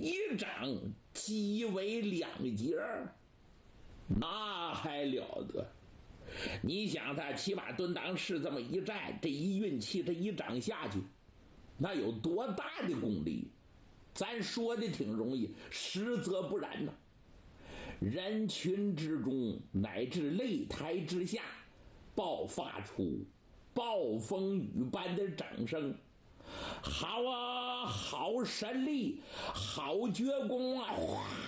一掌击为两截，那还了得！你想他骑马蹲裆式这么一站，这一运气，这一掌下去，那有多大的功力？咱说的挺容易，实则不然呐。人群之中乃至擂台之下，爆发出暴风雨般的掌声。好啊，好神力，好绝功啊！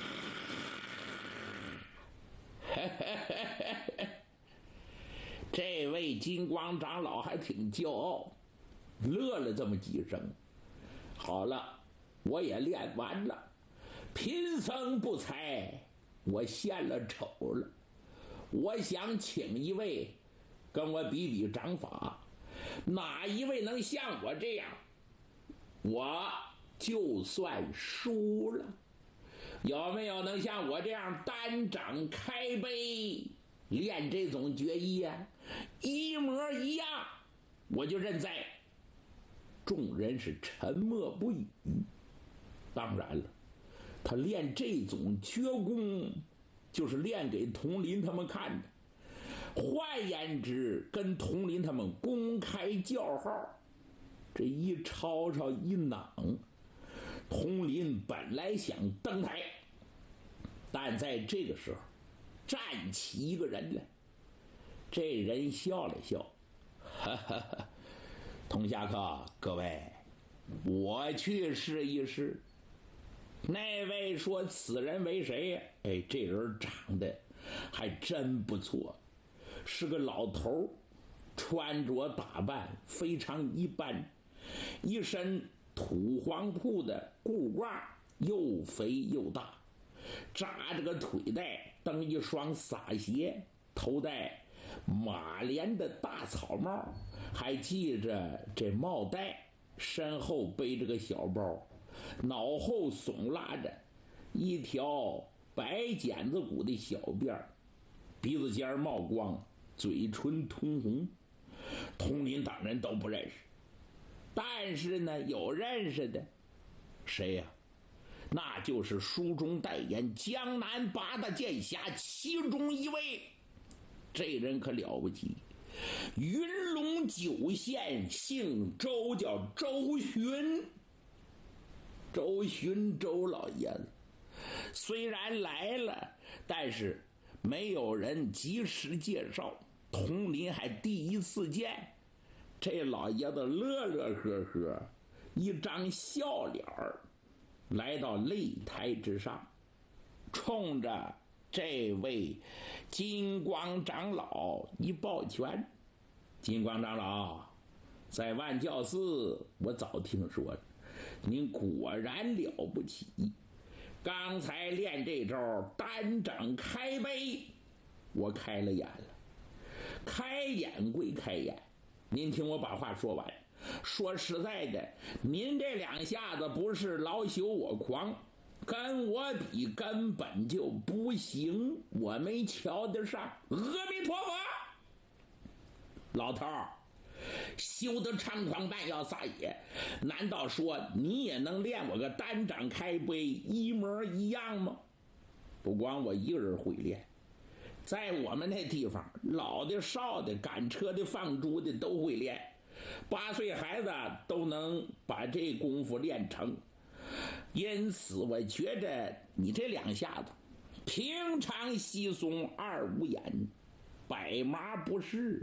这位金光长老还挺骄傲，乐了这么几声。好了，我也练完了，贫僧不才，我献了丑了。我想请一位跟我比比掌法，哪一位能像我这样，我就算输了。有没有能像我这样单掌开杯练这种绝艺啊？一模一样，我就认栽。众人是沉默不语。当然了，他练这种绝功就是练给佟林他们看的，换言之，跟佟林他们公开叫号。这一吵吵一恼，佟林本来想登台，但在这个时候站起一个人来。这人笑了笑，哈哈哈，佟侠客，各位，我去试一试。那位说此人为谁呀？哎，这人长得还真不错，是个老头，穿着打扮非常一般，一身土黄铺的裤褂，又肥又大，扎着个腿带，蹬一双洒鞋，头戴马莲的大草帽，还系着这帽带，身后背着个小包，脑后耸拉着一条白剪子骨的小辫儿，鼻子尖冒光，嘴唇通红。佟林等人都不认识，但是呢，有认识的。谁呀？那就是书中代言江南八大剑侠其中一位。这人可了不起，云龙9县，姓周，叫周巡。周巡，周老爷子虽然来了，但是没有人及时介绍，佟林还第一次见。这老爷子乐乐呵呵，一张笑脸儿，来到擂台之上，冲着这位金光长老一抱拳。金光长老，在万教寺我早听说了，您果然了不起，刚才练这招单掌开杯，我开了眼了。开眼归开眼，您听我把话说完。说实在的，您这两下子不是老朽我狂，跟我比根本就不行，我没瞧得上。阿弥陀佛！老头儿，休得猖狂半要撒野，难道说你也能练我个单掌开杯一模一样吗？不光我一个人会练，在我们那地方，老的少的赶车的放猪的都会练，8岁孩子都能把这功夫练成。因此我觉着你这两下子平常稀松二五眼，百麻不是。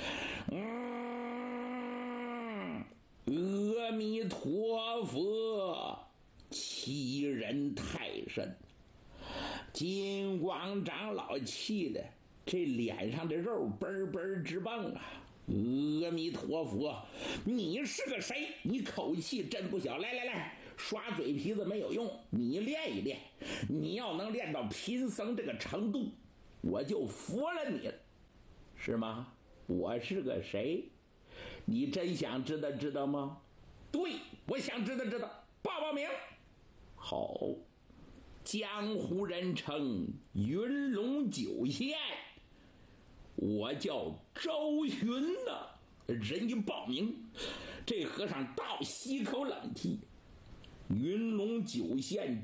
阿弥陀佛，欺人太甚。金光长老气的这脸上的肉嘣嘣直蹦啊！阿弥陀佛，你是个谁？你口气真不小。来来来，耍嘴皮子没有用，你练一练。你要能练到贫僧这个程度，我就服了你了，是吗？我是个谁？你真想知道吗？对，我想知道，报名。好，江湖人称云龙9县，我叫周巡呐。人一报名，这和尚倒吸口冷气。云龙9县